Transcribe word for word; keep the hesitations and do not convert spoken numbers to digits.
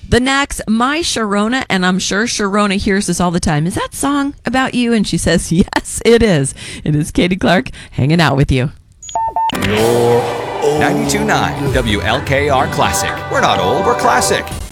The Knacks, My Sharona, and I'm sure Sharona hears this all the time. Is that song about you? And she says, yes, it is. It is Katie Clark hanging out with you. ninety-two point nine W L K R Classic. We're not old, we're classic.